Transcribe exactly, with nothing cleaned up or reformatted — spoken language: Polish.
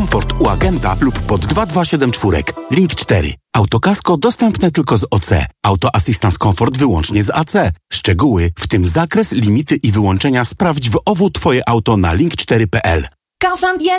komfort u agenta lub pod dwa dwa siedem cztery. Link cztery. Autokasko dostępne tylko z O C. Auto Assistance Comfort wyłącznie z A C. Szczegóły, w tym zakres, limity i wyłączenia sprawdź w O W Twoje auto na link cztery kropka p l. Kaufland